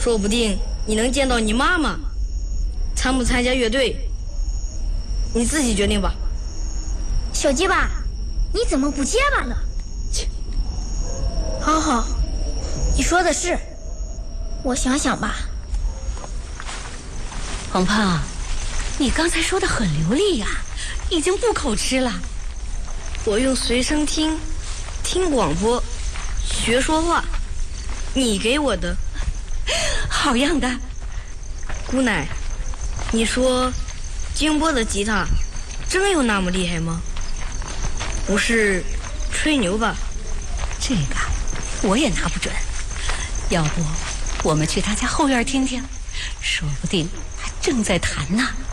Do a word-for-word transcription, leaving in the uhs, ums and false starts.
说不定你能见到你妈妈。参不参加乐队，你自己决定吧。 小结巴，你怎么不结巴呢？切，好好，你说的是，我想想吧。 黄胖，你刚才说的很流利呀、啊，已经不口吃了。 我用随身听、听广播、学说话，你给我的。 好样的， 姑奶，你说金波的吉他真有那么厉害吗？不是吹牛吧？ 这个我也拿不准，要不我们去他家后院听听，说不定他正在弹呢。